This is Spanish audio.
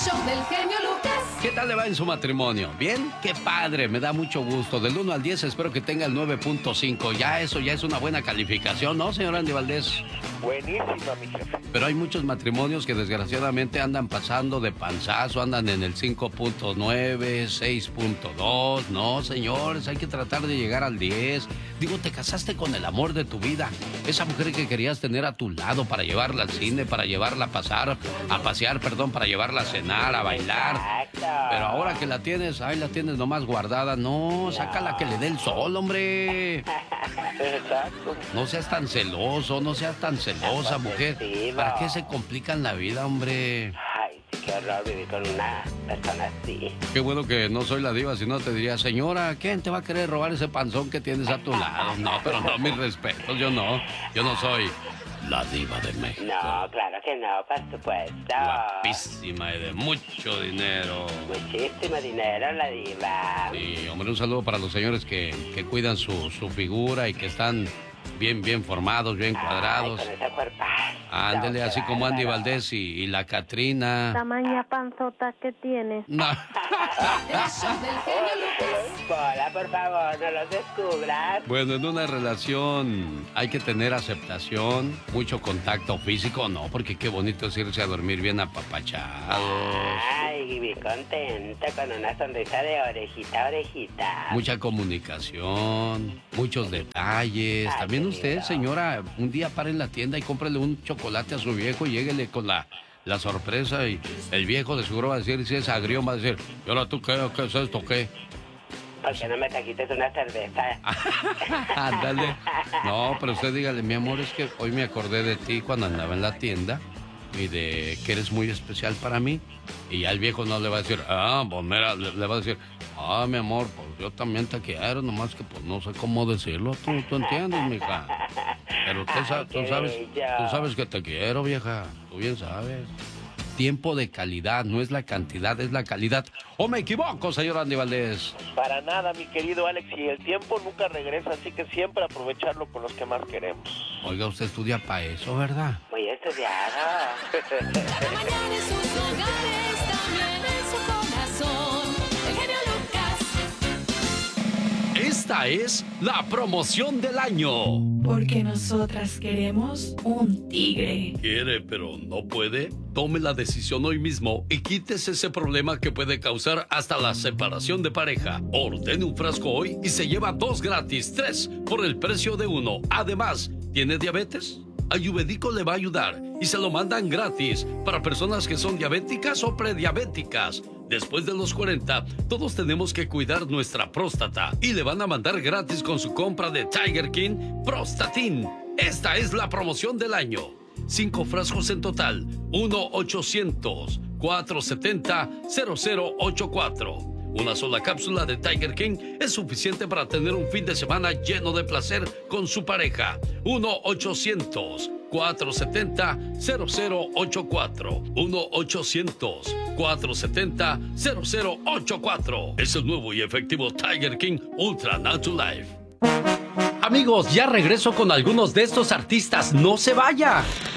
show del genio Lucas. ¿Qué tal le va en su matrimonio? ¿Bien? ¡Qué padre! Me da mucho gusto. Del 1 al 10 espero que tenga el 9.5. Ya eso ya es una buena calificación, ¿no, señor Andy Valdés? Buenísima, mi jefe. Pero hay muchos matrimonios que desgraciadamente andan pasando de panzazo, andan en el 5.9, 6.2. No, señores, hay que tratar de llegar al 10. Digo, te casaste con el amor de tu vida. Esa mujer que querías tener a tu lado para llevarla al cine, para llevarla a pasear, para llevarla a cenar, a bailar. Exacto. Pero ahora que la tienes, ahí la tienes nomás guardada. No, sácala que le dé el sol, hombre. Exacto. No seas tan celoso, no seas tan celosa, mujer. ¿Para qué se complican la vida, hombre? Ay, sí, qué horror vivir con una persona así. Qué bueno que no soy la diva, si no te diría, señora, ¿quién te va a querer robar ese panzón que tienes a tu lado? No, pero no, mis respetos, yo no soy la diva de México. No, claro que no, por supuesto. Guapísima y de mucho dinero. Muchísimo dinero la diva. Sí, hombre, un saludo para los señores que cuidan su figura y que están bien formados, bien cuadrados. Ay, con ese cuerpazo. Ándele, así como Andy Valdés y la Catrina. Tamaña panzota que tiene. No. El show del genio Lucas. Hola, por favor, no los descubras. Bueno, en una relación hay que tener aceptación, mucho contacto físico, no, porque qué bonito es irse a dormir bien apapachados. Ay, bien contenta, con una sonrisa de orejita a orejita. Mucha comunicación, muchos detalles. Ay, También qué usted, lindo. señora, un día pare en la tienda y cómprele un chocolate a su viejo y lléguele con la sorpresa y el viejo de seguro va a decir, si es agrión, va a decir, ¿y ahora tú qué es esto, qué? ¿Por qué no me trajiste una cerveza? Ándale. No, pero usted dígale, mi amor, es que hoy me acordé de ti cuando andaba en la tienda y de que eres muy especial para mí. Y ya el viejo no le va a decir, pues mira, le va a decir, mi amor, pues yo también te quiero, nomás que pues no sé cómo decirlo. Tú entiendes, mija. Pero tú sabes que te quiero, vieja. Tú bien sabes. Tiempo de calidad, no es la cantidad, es la calidad. ¿O me equivoco, señor Andy Valdés? Para nada, mi querido Alex, y el tiempo nunca regresa, así que siempre aprovecharlo con los que más queremos. Oiga, usted estudia para eso, ¿verdad? Muy estudiado. Cada mañana en sus hogares, también en su corazón. El genio Lucas. Esta es la promoción del año. Porque nosotras queremos un tigre. ¿Quiere pero no puede? Tome la decisión hoy mismo y quítese ese problema que puede causar hasta la separación de pareja. Ordene un frasco hoy y se lleva 2 gratis, 3 por el precio de 1. Además, ¿tiene diabetes? Ayurvédico le va a ayudar y se lo mandan gratis para personas que son diabéticas o prediabéticas. Después de los 40, todos tenemos que cuidar nuestra próstata y le van a mandar gratis con su compra de Tiger King Prostatin. Esta es la promoción del año. 5 frascos en total. 1-800-470-0084. Una sola cápsula de Tiger King es suficiente para tener un fin de semana lleno de placer con su pareja. 1-800-470-0084. 1-800-470-0084. Es el nuevo y efectivo Tiger King Ultra Natural Life. Amigos, ya regreso con algunos de estos artistas. ¡No se vaya!